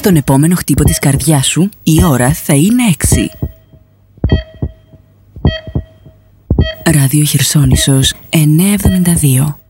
στον επόμενο χτύπο της καρδιάς σου η ώρα θα είναι 6. Ράδιο Χερσόνησος 972.